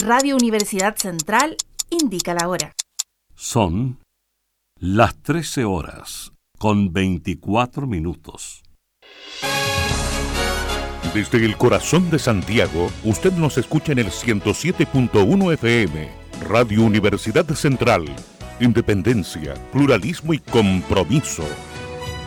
Radio Universidad Central indica la hora. Son las 13 horas con 24 minutos. Desde el corazón de Santiago, usted nos escucha en el 107.1 FM, Radio Universidad Central. Independencia, pluralismo y compromiso.